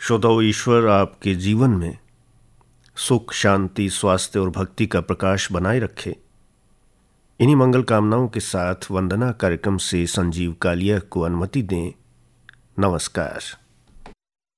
श्रोताओ, ईश्वर आपके जीवन में सुख, शांति, स्वास्थ्य और भक्ति का प्रकाश बनाए रखे। इन्हीं मंगल कामनाओं के साथ वंदना कार्यक्रम से संजीव कालिया को अनुमति दें। नमस्कार।